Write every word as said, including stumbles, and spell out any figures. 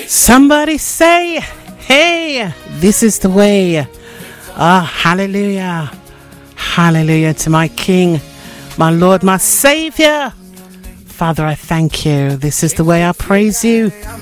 Somebody say, hey, this is the way. Ah, hallelujah. Hallelujah to my King, my Lord, my Savior. Father, I thank you. This is the way I praise you.